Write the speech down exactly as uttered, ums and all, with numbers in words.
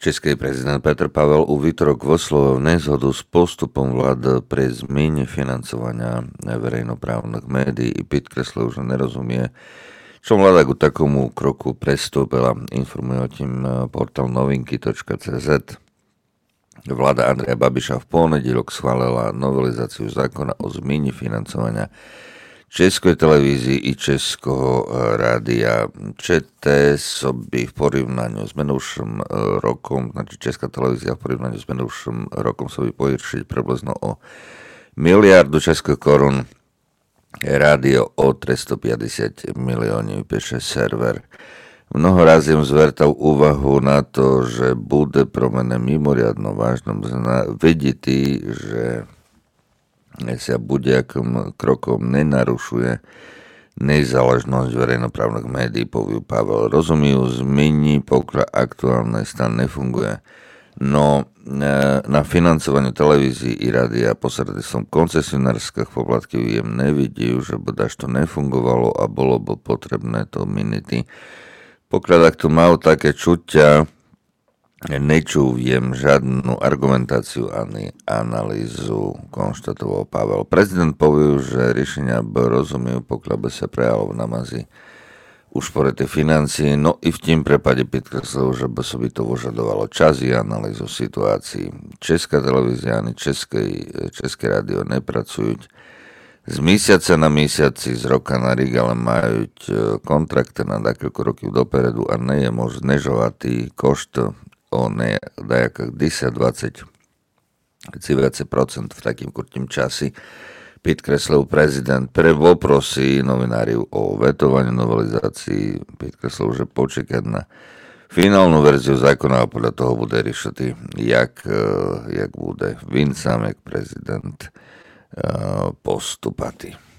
Český prezident Petr Pavel u výtorok vyslovil nezhodu s postupom vlády pre zmene financovania verejnoprávnych médií i podkreslil, že nerozumie, čo vláda k takomu kroku prestúpila. Informuje o tým portál novinky bodka cé zet. Vláda Andreja Babiša v ponedílok schválila novelizáciu zákona o zmene financovania Českej televízii i Českého rádia. ČT by v porovnaní s minulším rokom, znači Česká televízia v porovnaní s minulším rokom sa by povýšiť približno o miliardu českých korun, rádio o tristopäťdesiat miliónov, píše server. Mnoho razy im zvertal úvahu na to, že bude pro mene mimoriadno vážnom vidieť, že sa buďakým krokom nenarušuje nezáležnosť verejnoprávnych médií, povie Pavel. Rozumiejú zmení, pokiaľ aktuálny stan nefunguje. No na financovaniu televízií i rádia posredstvom koncesionárskych poplatkov im nevidí, že by to nefungovalo a bolo by potrebné to minity. Pokiaľ ak tu mal také čutia, nečujem žiadnu argumentáciu ani analýzu, konštatoval Pavel. Prezident povie, že riešenia by rozumiejú, pokiaľ by sa prejalo v namazi ušporete financie, no i v tým prepade podkreslil, že by sa by to vyžadovalo čas i analýzu situácií. Česká televízia ani České, České rádio nepracujú z mesiaca na mesiaci, z roka na rík, ale majú kontrakty na niekoľko rokov dopredu a nie je možné žovať košt o nejakých desať dvadsať procent v takým kurtým časi. Podkreslil prezident pre voprosy novináriu o vetovaní novelizácii. Podkreslil, že počekať na finálnu verziu zákona a podľa toho bude riešiti, jak, jak bude vin sám, jak prezident postupati.